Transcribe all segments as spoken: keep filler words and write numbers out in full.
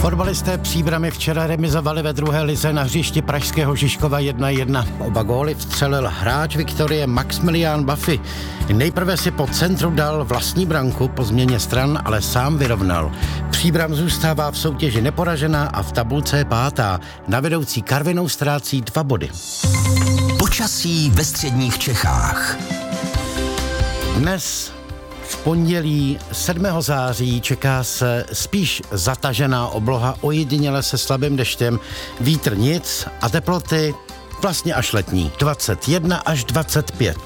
Fotbalisté Příbrami včera remizovali ve druhé lize na hřišti pražského Žižkova jedna jedna. Oba góly vstřelil hráč Viktorie Maximilián Buffy. Nejprve si po centru dal vlastní branku po změně stran, ale sám vyrovnal. Příbram zůstává v soutěži neporažená a v tabulce je pátá. Na vedoucí Karvinou ztrácí dva body. Počasí ve středních Čechách. Dnes v pondělí sedmého září čeká se spíš zatažená obloha, ojediněle se slabým deštěm, vítr nic a teploty vlastně až letní, dvacet jedna až dvacet pět.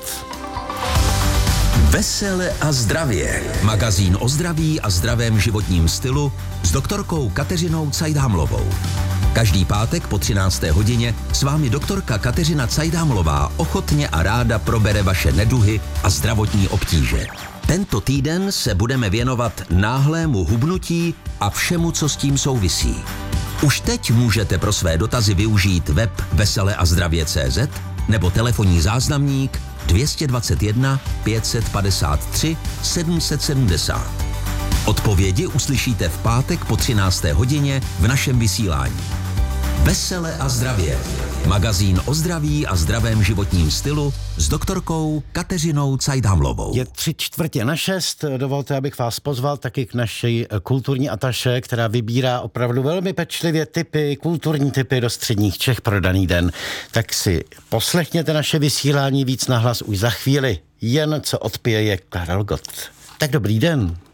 Vesele a zdravě. Magazín o zdraví a zdravém životním stylu s doktorkou Kateřinou Cajdhamlovou. Každý pátek po třinácté hodině s vámi doktorka Kateřina Cajdhamlová ochotně a ráda probere vaše neduhy a zdravotní obtíže. Tento týden se budeme věnovat náhlému hubnutí a všemu, co s tím souvisí. Už teď můžete pro své dotazy využít web vesele a zdravě tečka cé zet nebo telefonní záznamník dvě stě dvacet jedna pět set padesát tři sedm set sedmdesát. Odpovědi uslyšíte v pátek po třinácté hodině v našem vysílání. Vesele a zdravě. Magazín o zdraví a zdravém životním stylu s doktorkou Kateřinou Cajdhamlovou. Je tři čtvrtě na šest. Dovolte, abych vás pozval taky k naší kulturní ataše, která vybírá opravdu velmi pečlivě tipy, kulturní tipy do středních Čech pro daný den. Tak si poslechněte naše vysílání víc nahlas už za chvíli. Jen co odpěje Karel Gott. Tak dobrý den.